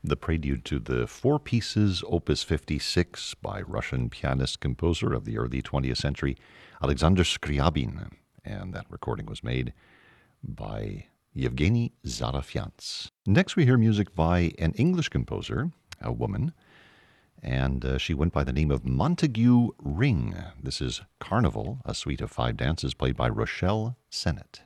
the prelude to the Four Pieces Opus 56 by Russian pianist-composer of the early 20th century, Alexander Scriabin. And that recording was made by Yevgeny Zarafyants. Next we hear music by an English composer, a woman, and she went by the name of Montague Ring. This is Carnival, a suite of 5 dances played by Rochelle Sennett.